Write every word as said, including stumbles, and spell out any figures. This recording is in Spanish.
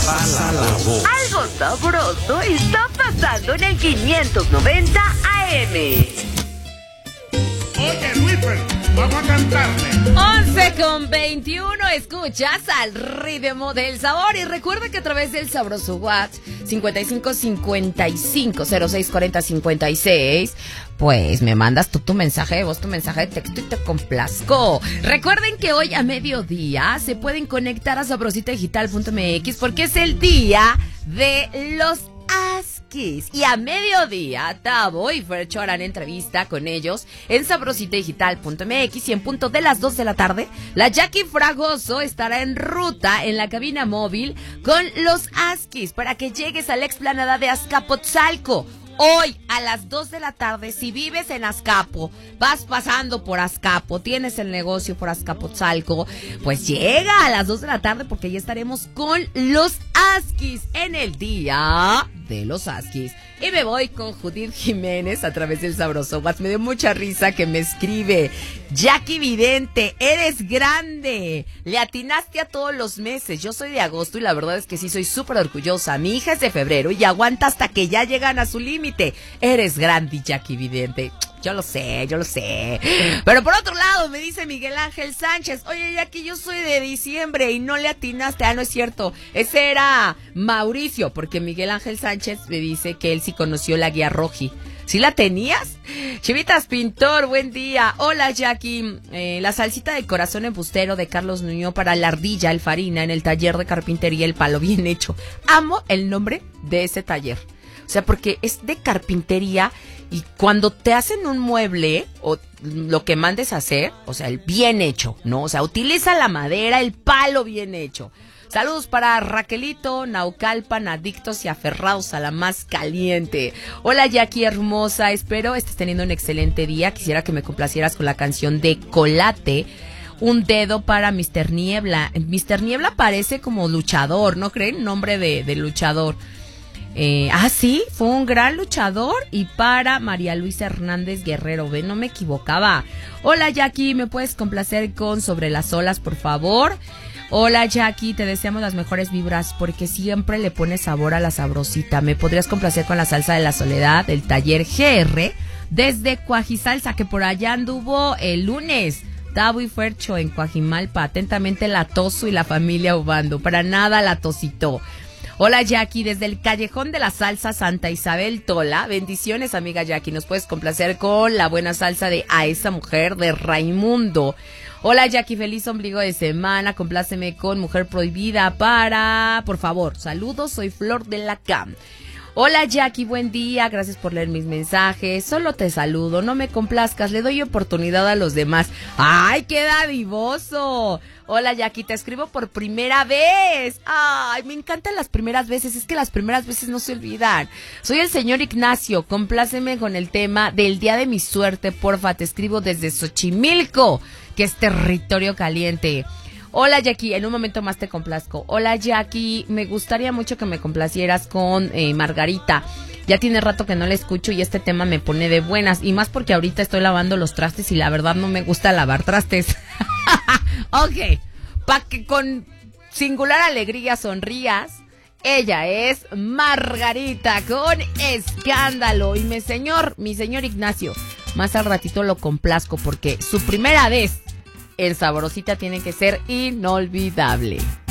Pasa la voz. Algo sabroso está pasando en el quinientos noventa A M. Oye, Luisfer, vamos a cantarle. once con veintiuno, escuchas al ritmo del sabor. Y recuerda que a través del sabroso WhatsApp cincuenta y cinco cincuenta y cinco cero seis cuarenta cincuenta y seis, pues me mandas tú tu mensaje de voz, tu mensaje de texto y te complazco. Recuerden que hoy a mediodía se pueden conectar a sabrosita digital punto m x porque es el día de los Askis. Y a mediodía, Tavo y Fercho harán entrevista con ellos en sabrosita digital punto m x y en punto de las dos de la tarde, la Jackie Fragoso estará en ruta en la cabina móvil con los Askis para que llegues a la explanada de Azcapotzalco. Hoy a las dos de la tarde, si vives en Azcapo, vas pasando por Azcapo, tienes el negocio por Azcapotzalco, pues llega a las dos de la tarde porque ya estaremos con los Askis en el día de los Askis. Y me voy con Judith Jiménez a través del sabroso WhatsApp. Me dio mucha risa que me escribe: Jackie Vidente, eres grande, le atinaste a todos los meses. Yo soy de agosto y la verdad es que sí soy súper orgullosa. Mi hija es de febrero y aguanta hasta que ya llegan a su límite. Eres grande, Jackie Vidente. Yo lo sé, yo lo sé. Pero por otro lado, me dice Miguel Ángel Sánchez: oye, Jackie, yo soy de diciembre y no le atinaste. Ah, no es cierto. Ese era Mauricio, porque Miguel Ángel Sánchez me dice que él sí conoció la guía Roji. ¿Sí la tenías? Chivitas Pintor, buen día. Hola, Jackie. Eh, la salsita de corazón embustero de Carlos Nuño para la ardilla Alfarina en el taller de carpintería El Palo, bien hecho. Amo el nombre de ese taller. O sea, porque es de carpintería y cuando te hacen un mueble o lo que mandes a hacer, o sea, el bien hecho, ¿no? O sea, utiliza la madera, el palo bien hecho. Saludos para Raquelito, Naucalpan, adictos y aferrados a la más caliente. Hola, Jackie hermosa, espero estés teniendo un excelente día. Quisiera que me complacieras con la canción de Colate, Un dedo para mister Niebla. mister Niebla parece como luchador, ¿no creen? Nombre de, de luchador. Eh, ah, sí, fue un gran luchador. Y para María Luisa Hernández Guerrero, ve, no me equivocaba. Hola, Jackie, ¿me puedes complacer con Sobre las olas, por favor? Hola, Jackie, te deseamos las mejores vibras porque siempre le pones sabor a la sabrosita. ¿Me podrías complacer con la salsa de la soledad del taller G R desde Cuajisalsa, que por allá anduvo el lunes? Tavo y Fercho en Cuajimalpa, atentamente la Toso y la familia Ubando, para nada la Tosito. Hola, Jackie, desde el Callejón de la Salsa Santa Isabel Tola. Bendiciones, amiga Jackie. ¿Nos puedes complacer con la buena salsa de A esa mujer de Raimundo? Hola, Jackie, feliz ombligo de semana. Compláceme con Mujer Prohibida para... Por favor, saludos, soy Flor de la Cam. Hola, Jackie, buen día, gracias por leer mis mensajes. Solo te saludo, no me complazcas, le doy oportunidad a los demás. ¡Ay, qué dadivoso! Hola, Jackie, te escribo por primera vez. ¡Ay, me encantan las primeras veces! Es que las primeras veces no se olvidan. Soy el señor Ignacio, compláceme con el tema del día de mi suerte, porfa. Te escribo desde Xochimilco, que es territorio caliente. Hola, Jackie, en un momento más te complazco. Hola, Jackie, me gustaría mucho que me complacieras con eh, Margarita. Ya tiene rato que no la escucho y este tema me pone de buenas. Y más porque ahorita estoy lavando los trastes y la verdad no me gusta lavar trastes. Ok, para que con singular alegría sonrías. Ella es Margarita con Escándalo. Y mi señor, mi señor Ignacio, más al ratito lo complazco porque su primera vez en Sabrosita tiene que ser inolvidable.